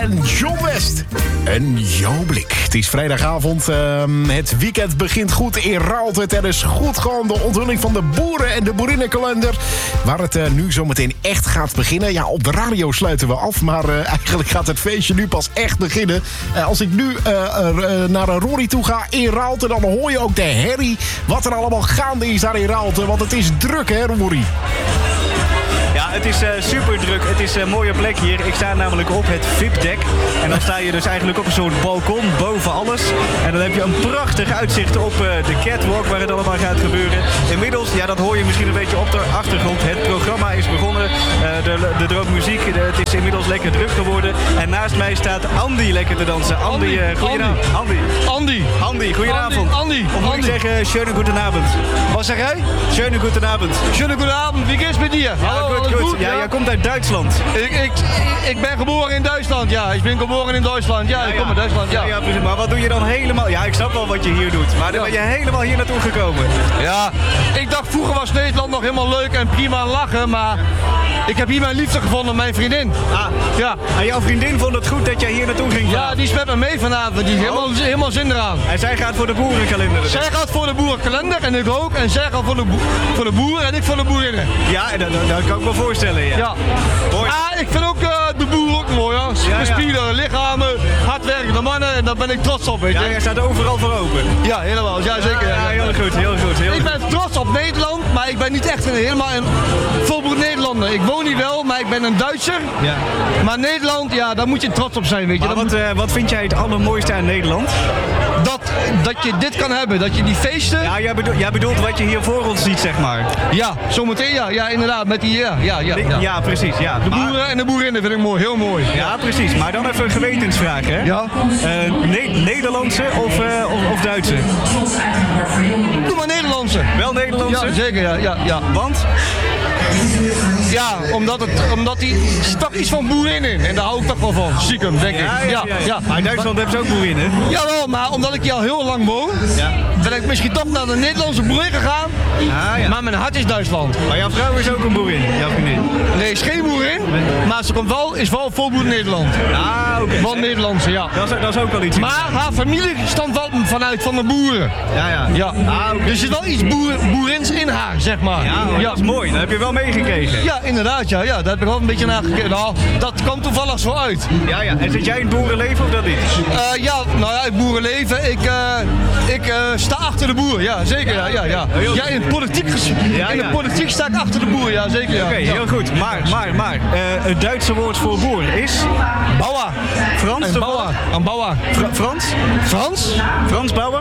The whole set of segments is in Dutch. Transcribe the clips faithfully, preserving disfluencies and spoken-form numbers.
en John West. En jouw blik. Het is vrijdagavond. Uh, het weekend begint goed in Raalte. Er is goed gewoon de onthulling van de boeren- en de boerinnenkalender. Waar het uh, nu zometeen echt gaat beginnen. Ja, op de radio sluiten we af. Maar uh, eigenlijk gaat het feestje nu pas echt beginnen. Uh, als ik nu uh, uh, naar Rory toe ga in Raalte, dan hoor je ook de herrie. Wat er allemaal gaande is daar in Raalte. Want het is druk, hè, Rory? Ja, het is uh, super druk. Het is een mooie plek hier. Ik sta namelijk op het V I P-dek. En dan sta je dus eigenlijk op een soort balkon boven alles. En dan heb je een prachtig uitzicht op uh, de catwalk waar het allemaal gaat gebeuren. Inmiddels, ja, dat hoor je misschien een beetje op de achtergrond. Het programma is begonnen. Uh, de, de droog muziek. De, het is inmiddels lekker druk geworden. En naast mij staat Andy lekker te dansen. Andy, uh, goedenavond. Andy. Andy. Andy, goedenavond. Andy. Andy. Of moet Andy. ik zeggen, schöne guten Abend. Wat zeg jij? Schöne guten Abend. Schöne guten Abend. Wie geht's mit dir? Ja, Hallo, goed, alles goed. goed? Ja, Ja? jij komt uit Duitsland. Ik, ik, ik ben geboren in Duitsland, ja. Ik ben geboren in Duitsland. Ja, ik kom uit Duitsland, ja. Ja, ja, precies. Maar wat doe je dan helemaal? Ja, ik snap wel wat je hier doet. Maar dan ben je helemaal hier naartoe gekomen. Ja, ik dacht vroeger was Nederland nog helemaal leuk en prima aan lachen, maar ik heb hier mijn liefde gevonden, mijn vriendin. Ah, Ja. en jouw vriendin vond het goed dat jij hier naartoe ging? Ja, die is met me mee vanavond. Die heeft helemaal, helemaal zin eraan. En zij gaat voor de boerenkalender. dus. Zij gaat voor de boerenkalender en ik ook. En zij gaat voor de, boer, voor de boeren en ik voor de boerinnen. Ja, dat, dat, dat kan ik me voorstellen. Ja. Ja. Mooi. Ah, ik vind ook uh, de boer ook mooi, hoor. Ja, ja. Gespierde lichamen, hardwerkende mannen en daar ben ik trots op, weet je. Ja, jij staat overal voor open. Ja, helemaal. Ja, zeker. Ja, heel goed, heel goed. Heel Ik goed. ben trots op Nederland, maar ik ben niet echt een, helemaal een volbloed Nederlander. Ik woon hier wel, maar ik ben een Duitser. Ja. Maar Nederland, ja, daar moet je trots op zijn, weet je. Maar Dat, wat, uh, wat vind jij het allermooiste aan Nederland? dat, dat je dit kan hebben, dat je die feesten... Ja, jij, bedoel, jij bedoelt wat je hier voor ons ziet, zeg maar. Ja, zometeen, ja, ja, inderdaad, met die, ja, ja, ja. Ja, ja. precies. Ja. De Maar- boeren en de boerinnen vind ik mooi, heel mooi. ja, precies. Maar dan even een gewetensvraag, hè? Ja. Uh, Ne- Nederlandse of, uh, of, of Duitse? Doe maar Nederlandse. Wel Nederlandse? Ja, zeker, ja, ja, ja. Want? Ja, omdat, het, omdat die stak iets van boerin in. En daar hou ik toch wel van. Stiekem, denk ik. Ja, ja, ja, ja. Maar in Duitsland hebben ze ook boerinnen. Jawel, maar omdat ik hier al heel lang woon, Ja. ben ik misschien toch naar de Nederlandse boerin gegaan. Ah, ja. Maar mijn hart is Duitsland. Maar jouw vrouw is ook een boerin, jouw vriendin. Nee, is geen boerin, maar ze komt wel, is wel volbloed Nederland. Ah, oké. Wel Nederlandse, ja. Dat is, dat is ook wel iets. Maar haar familie stamt wel vanuit van de boeren. Ja, ja. Ja. Ah, oké. Dus er zit wel iets boer, boerins in haar, zeg maar. Ja, oh, dat is mooi. Dat heb je wel meegekregen. Ja, inderdaad, ja, ja. Daar heb ik wel een beetje naar gekeken. Nou, dat kwam toevallig zo uit. Ja, ja. En zit jij in het boerenleven of dat niet? Uh, ja, nou ja, het boerenleven. Ik, uh, ik uh, sta achter de boer, ja, zeker. Ja, ja, ja. Ja, in het politiek, ges- Ja, in ja. de politiek sta ik achter de boer, ja, zeker. Ja. Oké, ja. heel goed. Maar, maar, maar. Uh, het Duitse woord voor boer is? Bauer. Frans? Een of bauer. Een bauer. Fra- Frans? Frans? Frans Bauer?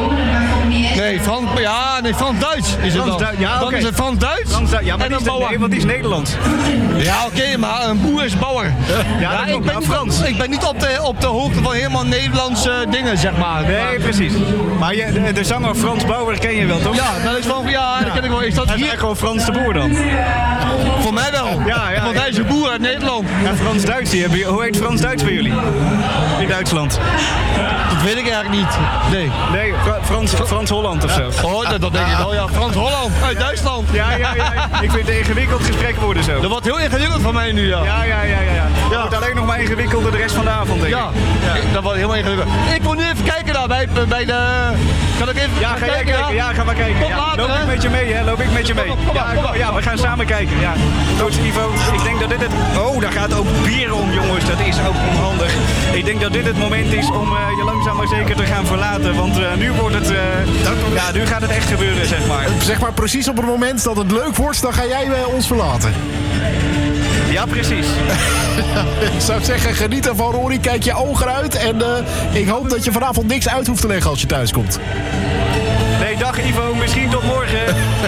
Nee, Frans, ja, nee, Frans-Duits is het Frans dan. Du- ja, Dan oké. is het Frans-Duits Frans, ja, maar en die een is, bauer. nee, want die is Nederlands. Ja, oké, maar een boer is bauer. Ja, dat ik, klopt, ben maar niet, Frans. ik ben niet op de, op de hoogte van helemaal Nederlandse dingen, zeg maar. Nee, Maar- precies. Maar je, de, de zanger Frans Bauer ken je wel, toch? Ja, dat is wel, ja, dat ken ik wel. Is dat Hij is hier? echt gewoon Frans de Boer dan. Voor mij wel. Ja, ja, Want ja. hij is een boer uit Nederland. En Frans-Duits, die hebben- hoe heet Frans-Duits bij jullie? In Duitsland. Dat weet ik eigenlijk niet. Nee. Nee, Fra- Frans, Frans-Holland of zo. Oh, dat, dat denk ik wel. Ja, Frans-Holland uit Duitsland. Ja, ja, ja. Ik vind het een ingewikkeld gesprek worden zo. Dat wordt heel ingewikkeld van mij nu, ja. Ja, ja, ja, ja. ja. Het Ja. wordt alleen nog maar ingewikkelder de rest van de avond, denk ik. Ja, dat wordt helemaal ingewikkeld. Ik wil nu even kijken daar bij, bij de... Kan ik even Ja, gaan ga jij kijken? Ja, ga maar kijken. Tot Ja. later, Loop ik hè? met je mee, hè? Loop ik met je mee. Kom op, kom Ja, op, kom op. ja, we gaan samen kijken. Ja. Coach Ivo, ik denk dat dit het... Oh, daar gaat ook bier om, jongens. Dat is ook onhandig. Ik denk dat dit het moment is om uh, je langzaam maar zeker te gaan verlaten. Want uh, nu wordt het... Uh, ja, nu gaat het echt gebeuren, zeg maar. Zeg maar precies op het moment dat het leuk wordt, dan ga jij uh, ons verlaten. Ja, precies. Ik zou zeggen, geniet ervan, Rory. Kijk je ogen uit. En uh, ik hoop dat je vanavond niks uit hoeft te leggen als je thuis komt. Nee, dag Ivo. Misschien tot morgen.